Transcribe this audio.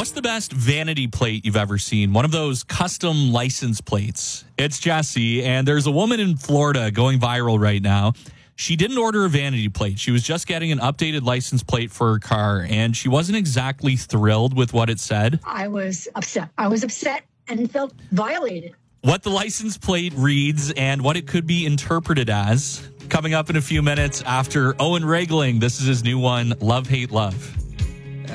What's the best vanity plate you've ever seen? One of those custom license plates. It's Jesse, and there's a woman in Florida going viral right now. She didn't order a vanity plate. She was just getting an updated license plate for her car, and she wasn't exactly thrilled with what it said. I was upset. I was upset and felt violated. What the license plate reads and what it could be interpreted as. Coming up in a few minutes after Owen Regling. This is his new one, Love, Hate, Love.